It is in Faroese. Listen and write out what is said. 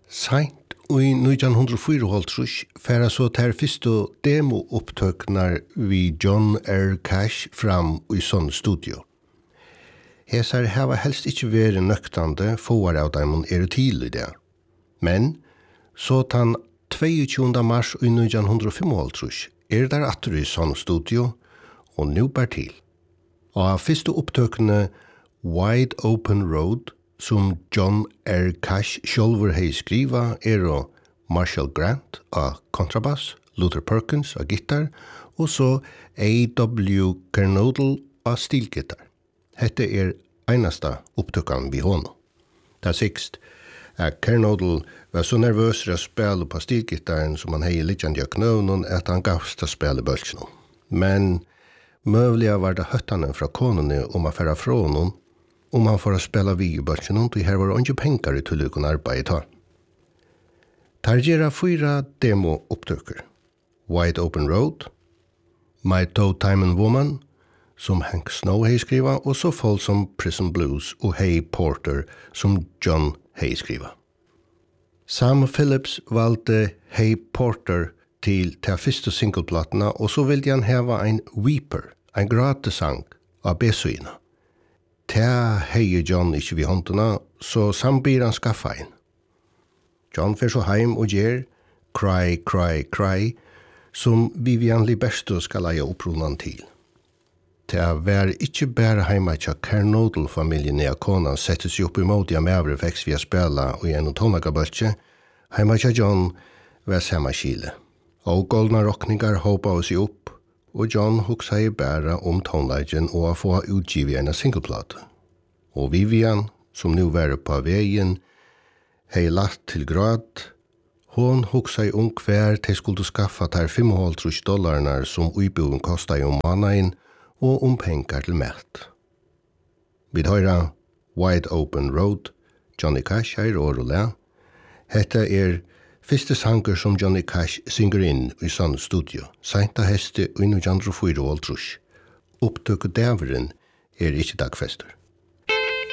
Seint i 1954 færa så ter fyrstu demo-upptøknar vi John R. Cash fram i sånn studio. Hesar hava helst ikkje veri nøktande fåar av dem til i det. Men, så tan 22. mars i 1955 der atter i sånn studio, og nu ber til. Og av fyrstu upptøkne Wide Open Road, som John R. Cash sjálfur hei skriva og Marshall Grant av kontrabass, Luther Perkins av gitar og så A.W. Kernodle av stilgitar. Hette einasta upptøkan vi honom. Det sikst at Kernodle var så nervøs å spela på stilgitaren som han hei liggande av knøvnen at han gavst å spela bølsjene. Men møvliga var det høttane fra konene å færa fra honom om han får spela vi i bølsjen, og her var ikke penger i til å kunne arbeide ta. Der gjør 4 demo-opptøkker. Wide Open Road, My Toe Time and Woman, som Hank Snow hei skriva, og så folk som Prison Blues og Hey Porter, som John hei skriva. Sam Phillips valgte Hey Porter til første singleplatena, og så ville han heva en Weeper, en gratesang av B-syna. Ta hei John ikkje vid håndena, så sambir han skaffa ein. John fer så heim og gjer Cry, Cry, Cry, som Vivian Liberto skal leie opprunan til. Ta var ikkje bare heima tja Kernodle-familien i Akona sette seg opp i måte av mævre veks via spela og gjennom tonagabøltje, heima tja John var samme kile. Og goldna rockningar håpa oss opp, og John hugsa i bæra tonleggen og å få utgivet en singleplate. Og Vivian, som nu var på veien, hei lagt til grad. Hon hugsa i hver til skulle skaffa der $5,5 som utbuen kostet i måneden, og penger til mat. Vi høyra Wide Open Road, Johnny Cash og le. Hetta fyrste sanger som Johnny Cash synger inn i sånn studio, seinta heste i 1904. Opptøkket dæveren ikkje dagfester.